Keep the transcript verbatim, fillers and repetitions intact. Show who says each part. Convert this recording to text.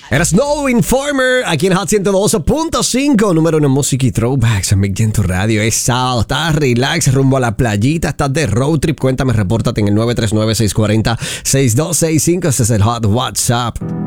Speaker 1: Era Snow Informer aquí en Hot ciento dos punto cinco, número uno música y throwbacks en Big Gen tu radio. Es sábado, estás relax rumbo a la playita, estás de road trip. Cuéntame, repórtate en el nueve tres nueve, seis cuatro cero, seis dos seis cinco. Ese es el Hot WhatsApp.